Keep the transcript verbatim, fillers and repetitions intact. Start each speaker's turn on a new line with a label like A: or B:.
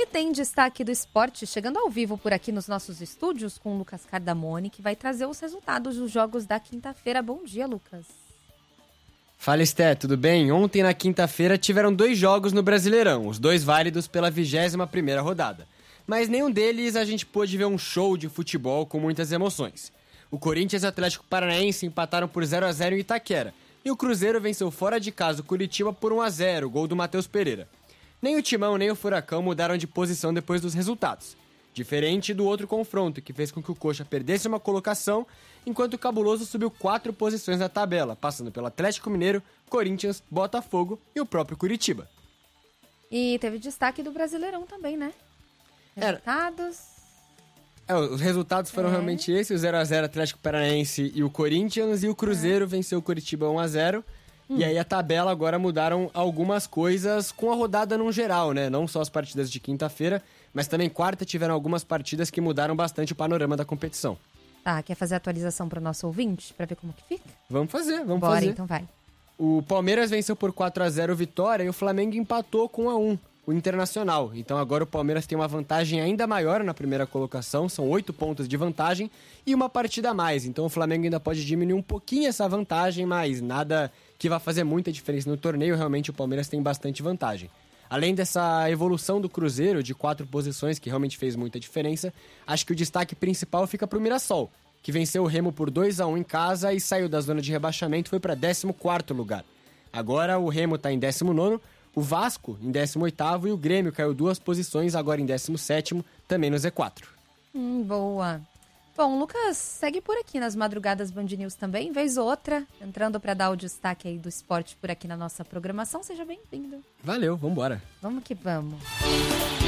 A: tem destaque do esporte chegando ao vivo por aqui nos nossos estúdios com o Lucas Cardamone, que vai trazer os resultados dos jogos da quinta-feira. Bom dia, Lucas.
B: Fala, Esté, tudo bem? Ontem, na quinta-feira, tiveram dois jogos no Brasileirão, os dois válidos pela vigésima primeira rodada. Mas nenhum deles a gente pôde ver um show de futebol com muitas emoções. O Corinthians e o Atlético Paranaense empataram por zero a zero em Itaquera, e o Cruzeiro venceu fora de casa o Curitiba por um a zero, gol do Matheus Pereira. Nem o Timão nem o Furacão mudaram de posição depois dos resultados. Diferente do outro confronto, que fez com que o Coxa perdesse uma colocação, enquanto o Cabuloso subiu quatro posições na tabela, passando pelo Atlético Mineiro, Corinthians, Botafogo e o próprio Curitiba.
A: E teve destaque do Brasileirão também, né? Resultados...
B: É, os resultados foram é. realmente esses, o zero a zero Atlético Paranaense e o Corinthians, e o Cruzeiro é. venceu o Curitiba um a zero. Hum. E aí a tabela agora mudaram algumas coisas com a rodada no geral, né? Não só as partidas de quinta-feira, mas também quarta tiveram algumas partidas que mudaram bastante o panorama da competição.
A: Tá, quer fazer a atualização para o nosso ouvinte, para ver como que fica?
B: Vamos fazer, vamos
A: Bora,
B: fazer.
A: então vai.
B: O Palmeiras venceu por quatro a zero o Vitória e o Flamengo empatou com um a um. O Internacional. Então agora o Palmeiras tem uma vantagem ainda maior na primeira colocação, são oito pontos de vantagem e uma partida a mais. Então o Flamengo ainda pode diminuir um pouquinho essa vantagem, mas nada que vá fazer muita diferença no torneio. Realmente o Palmeiras tem bastante vantagem. Além dessa evolução do Cruzeiro de quatro posições, que realmente fez muita diferença, acho que o destaque principal fica para o Mirassol, que venceu o Remo por dois a um em casa e saiu da zona de rebaixamento e foi para décimo quarto lugar. Agora o Remo está em décimo nono, o Vasco em décimo oitavo e o Grêmio caiu duas posições, agora em décimo sétimo, também no Z quatro.
A: Hum, boa. Bom, Lucas, segue por aqui nas madrugadas Band News também, vez ou outra, entrando para dar o destaque aí do esporte por aqui na nossa programação. Seja bem-vindo.
B: Valeu, vambora.
A: Vamos que vamos.